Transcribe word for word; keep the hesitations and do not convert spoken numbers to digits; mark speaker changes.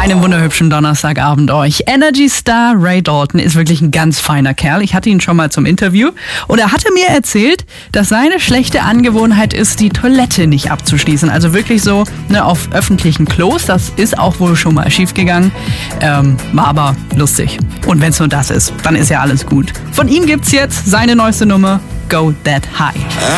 Speaker 1: Einen wunderhübschen Donnerstagabend euch. Energy Star Ray Dalton ist wirklich ein ganz feiner Kerl. Ich hatte ihn schon mal zum Interview und er hatte mir erzählt, dass seine schlechte Angewohnheit ist, die Toilette nicht abzuschließen. Also wirklich so ne, auf öffentlichen Klos. Das ist auch wohl schon mal schiefgegangen. Ähm, war aber lustig. Und wenn es nur das ist, dann ist ja alles gut. Von ihm gibt's jetzt seine neueste Nummer, Go That High.